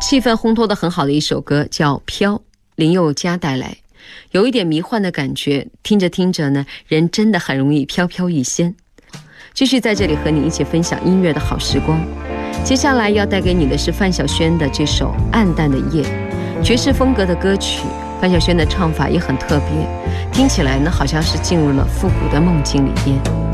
气氛烘托得很好的一首歌叫《飘》，林宥嘉带来，有一点迷幻的感觉，听着听着呢，人真的很容易飘飘欲仙。继续在这里和你一起分享音乐的好时光。接下来要带给你的是范晓萱的这首《暗淡的夜》，爵士风格的歌曲，范晓萱的唱法也很特别，听起来呢好像是进入了复古的梦境里边。